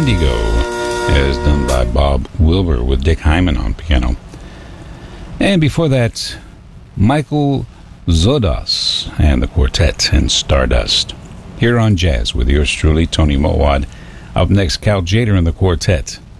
Wendigo, as done by Bob Wilbur with Dick Hyman on piano. And before that, Michael Zodas and the Quartet and Stardust. Here on Jazz with yours truly, Tony Mowad. Up next, Cal Tjader and the Quartet